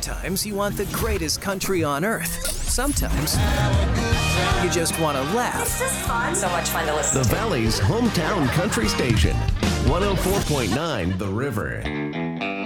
Sometimes you want the greatest country on earth. Sometimes you just want to laugh. It's just fun. So much fun to listen The to. Valley's hometown country station, 104.9 The River.